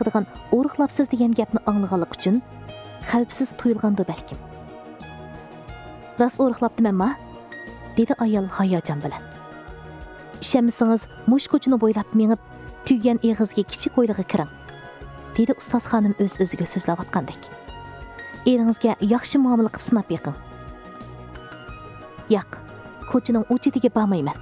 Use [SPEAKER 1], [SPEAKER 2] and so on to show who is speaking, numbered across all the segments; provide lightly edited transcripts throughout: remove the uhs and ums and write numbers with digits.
[SPEAKER 1] aytadigan "O'riqlapsiz" degan gapni anglaganlik uchun xavfsiz tuyulgandi balkim. "Rost o'riqlaptimanmi?" dedi ayol hayajon bilan. "Ishonmasangiz, mush ko'chani bo'ylab mengib, tuggan eg'izga kichik o'ylig'i kiring", dedi ustoz xonim o'z-o'ziga so'zlayotgandek. "Eringizga yaxshi muomala qilib sinab beqing." "Yo'q, ko'chaning u chetiga bormayman."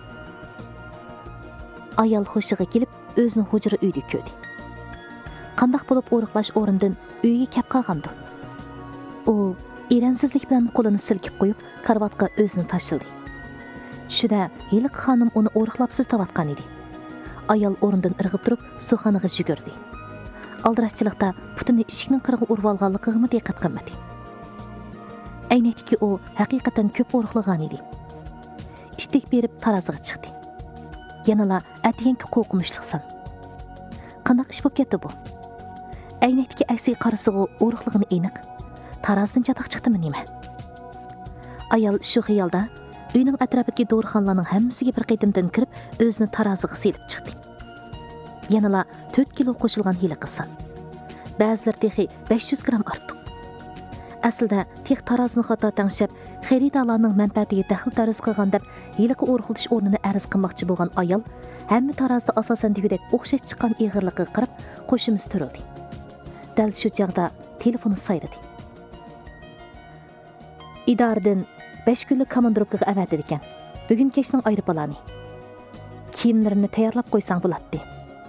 [SPEAKER 1] Ayol hushiga kelib, o'zini hujra uyda ko'rdi. Qandaq bo'lib o'riqlash o'rindan uyga kelib qolgandi. U eransizlik bilan qo'lini silkib qo'yib, karvatga o'zini tashildi. Tushida Yiliq xonim uni o'riqlapsiz tavotgan edi. Ayol o'rindan irg'ib turib, suxonaga yugurdi. Aldirashchilikda putini eshikning qirg'i urib olganligiga diqqat qilmadi. Aynakdagi u haqiqatan ko'p o'riqlagan edi. Ishtik berib taroziga chiqdi. Yanala atiyanki qo'rqinchlisan. Qanday ish bo'lib ketdi bu? Aynakdagi aksi qarasiga o'riqligini aniq. Tarazdan chatoq chiqdimi nima? Ayol shu xiyolda uyning atrofidagi do'rxonlarning hammasiga bir qaytimdan kirib, o'zini taroziga silib chiqdi. Yanala 4 kilo qo'shilgan hili qilsan. Ba'zilar texi 500 gram ortiq. Aslida tex tarozni xato tangshab, xaridorlarning manfaatiga daxl tarz qilgan deb yiliqi o'riqlatish o'rnini arz qilmoqchi bo'lgan ayol, hamma tarozda asosan degudek o'xshash chiqqan ig'irligiga qarab qo'shimiz turildi. Dal shu chaqda telefoni sayradi. Idoradan 5 kunlik komandirovkaga avatdi ekan. Bugun kechning aeroplani. Kiyimlarini tayyorlab qo'ysang bo'ladi.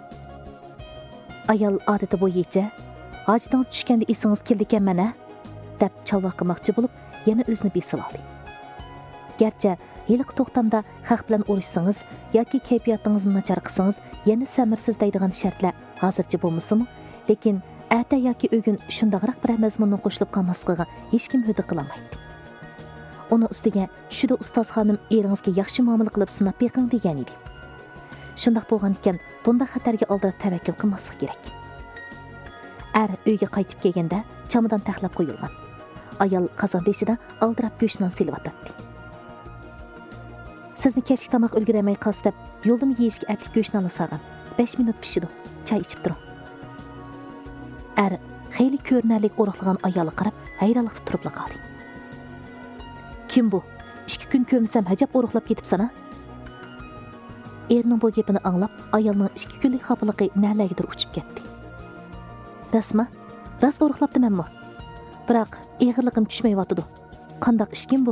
[SPEAKER 1] Ayol odati bo'yicha, "Hojtingiz tushganda esingiz keldi ekan mana", deb chalvoq qilmoqchi bo'lib, yana o'zini besil oldi. Garchi yiliq to'xtamda xalq bilan urushsangiz yoki kayfiyatingizni nachar qilsangiz, yana samirsiz deydigan shartlar hozircha bo'lmasa-mu, lekin ata yoki o'gun shundaqroq bir mazmunning qo'shilib qolmasligiga hech kim hudud qilmaydi. Uni ustiga tushida ustoz xonim eringizga yaxshi muomala qilib sinab beqing degan edi. Shundaq bo'lgan ekan, bunda xatarga oldirib tavakkul qilmaslik kerak. Uyga qaytib kelganda chamodan taxlab qo'yilgan. Ayol qozon beshida aldirab go'shtdan silib atdi. "Sizni kechki tomoq ulgurmay qolsa deb yo'lda yeyishga aplik go'shtdan olsagan. 5 minut pishidi. Choy ichib turing." Xeyli ko'rinarli o'riqlagan ayolga qarab hayronlikda turib qoldi. "Kim bu? 2 kun ko'msam hajab o'riqlab ketibsan-a?" Erining bu gapini anglab, ayolning 2 kunlik xafaligi nalagidir uchib ketdi. "Rasma, rost o'riqlabdimanmi? Biroq ig'irligim tushmayotdi. Qandaq ish kim bu?"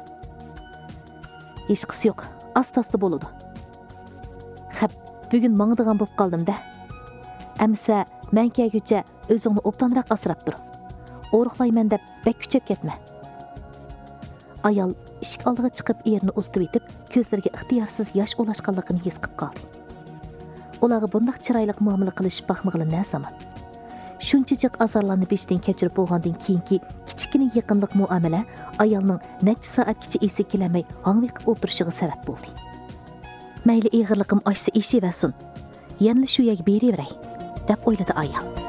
[SPEAKER 1] "Hech qisi yo'q, asta-asta bo'ladi." "Xap, bugun mangdigan bo'lib qoldim-da. Amsa men kelguncha o'zingni obdanroq asrab tur. O'riqlayman deb bek kuchab ketma." Ayol eshik oldiga chiqib erini uzitib etib, ko'zlariga ixtiyorsiz yosh ulashganligini his qilib qoldi. Ularga bunday chiroyli muomala qilish baxmig'ili ne zaman? Shunchalik azorlarni beshdan kechirib bo'lgandan keyingi kichkina yaqinlik muomala ayolning necha soatgacha esi kelamay hangviqib o'tirishiga sabab bo'ldi. "Mayli ig'irligim oshsa eshivasin. Yana shu yerga beraveray", deb o'yladi ayol.